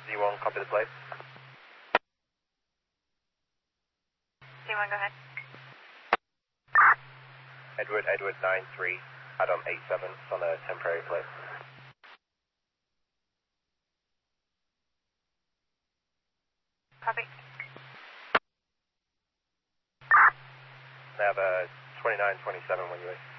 Z1, copy the plate. Z1, go ahead. Edward 93, Adam 87, it's on a temporary plate. Copy. They have a 2927 when you